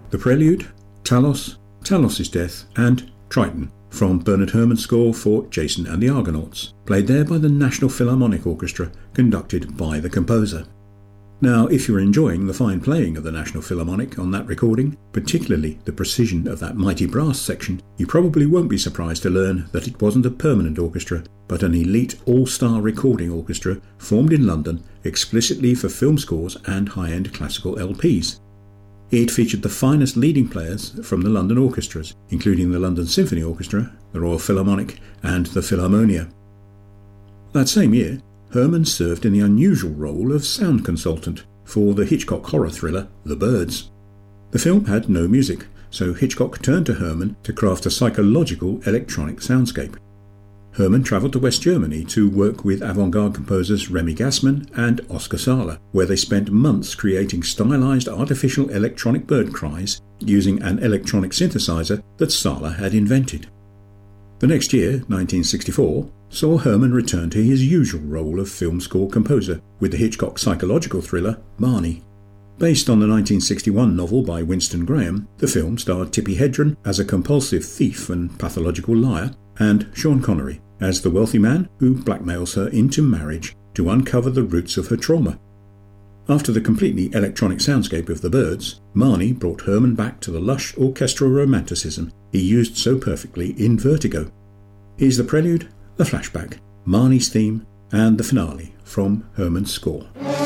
The Prelude, Talos, Talos' Death, and Triton from Bernard Herrmann's score for Jason and the Argonauts, played there by the National Philharmonic Orchestra, conducted by the composer. Now, if you're enjoying the fine playing of the National Philharmonic on that recording, particularly the precision of that mighty brass section, you probably won't be surprised to learn that it wasn't a permanent orchestra, but an elite all-star recording orchestra formed in London explicitly for film scores and high-end classical LPs. It featured the finest leading players from the London orchestras, including the London Symphony Orchestra, the Royal Philharmonic, and the Philharmonia. That same year, Herrmann served in the unusual role of sound consultant for the Hitchcock horror thriller The Birds. The film had no music, so Hitchcock turned to Herrmann to craft a psychological electronic soundscape. Herrmann travelled to West Germany to work with avant-garde composers Remy Gassman and Oskar Sala, where they spent months creating stylised artificial electronic bird cries using an electronic synthesizer that Sala had invented. The next year, 1964, saw Herrmann return to his usual role of film score composer with the Hitchcock psychological thriller Marnie. Based on the 1961 novel by Winston Graham, the film starred Tippi Hedren as a compulsive thief and pathological liar, and Sean Connery as the wealthy man who blackmails her into marriage to uncover the roots of her trauma. After the completely electronic soundscape of The Birds, Marnie brought Herrmann back to the lush orchestral romanticism he used so perfectly in Vertigo. Here's the prelude, the flashback, Marnie's theme, and the finale from Herrmann's score.